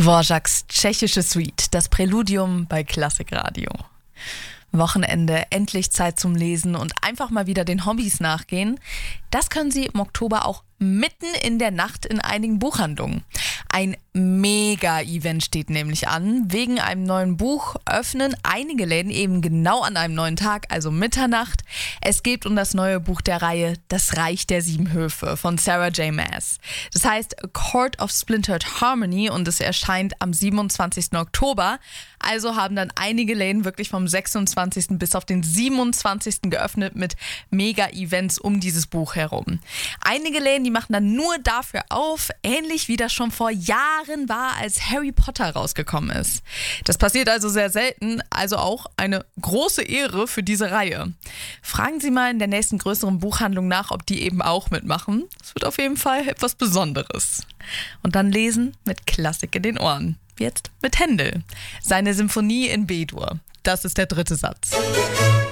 Dvořáks tschechische Suite, das Präludium bei Klassikradio. Wochenende, endlich Zeit zum Lesen und einfach mal wieder den Hobbys nachgehen. Das können Sie im Oktober auch mitten in der Nacht in einigen Buchhandlungen. Ein Mega-Event steht nämlich an. Wegen einem neuen Buch öffnen einige Läden eben genau an einem neuen Tag, also Mitternacht. Es geht um das neue Buch der Reihe Das Reich der 7 Höfe von Sarah J. Maas. Das heißt A Court of Splintered Harmony und es erscheint am 27. Oktober. Also haben dann einige Läden wirklich vom 26. bis auf den 27. geöffnet mit Mega-Events um dieses Buch herum. Einige Läden, die machen dann nur dafür auf, ähnlich wie das schon vor Jahren war, als Harry Potter rausgekommen ist. Das passiert also sehr selten, also auch eine große Ehre für diese Reihe. Fragen Sie mal in der nächsten größeren Buchhandlung nach, ob die eben auch mitmachen. Es wird auf jeden Fall etwas Besonderes. Und dann lesen mit Klassik in den Ohren. Jetzt mit Händel. Seine Symphonie in B-Dur. Das ist der 3. Satz.